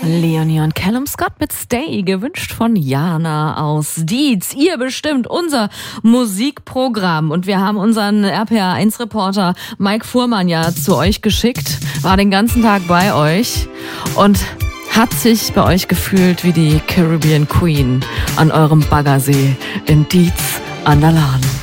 Leonie und Callum Scott mit Stay, gewünscht von Jana aus Dietz. Ihr bestimmt unser Musikprogramm und wir haben unseren RPA1-Reporter Mike Fuhrmann ja zu euch geschickt, war den ganzen Tag bei euch und hat sich bei euch gefühlt wie die Caribbean Queen an eurem Baggersee in Dietz an der Lahn.